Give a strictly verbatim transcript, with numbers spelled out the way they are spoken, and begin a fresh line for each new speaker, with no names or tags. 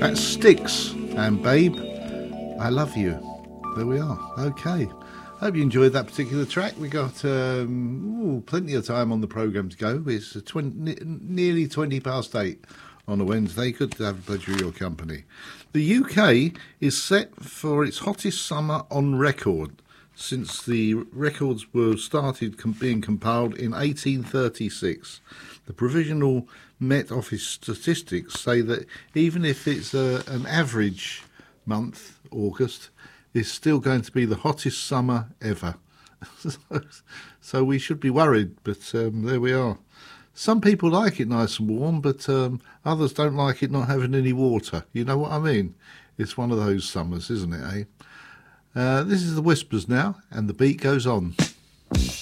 That's Styx and Babe, I Love You. There we are. Okay. Hope you enjoyed that particular track. We got um, ooh, plenty of time on the programme to go. It's twenty, nearly twenty past eight on a Wednesday. Good to have the pleasure of your company. The U K is set for its hottest summer on record since the records were started com- being compiled in eighteen thirty-six. The provisional Met Office statistics say that even if it's a, an average month, August, it's still going to be the hottest summer ever. So we should be worried, but um, there we are. Some people like it nice and warm, but um, others don't like it not having any water. You know what I mean? It's one of those summers, isn't it, eh? Uh, this is the Whispers now, and the beat goes on.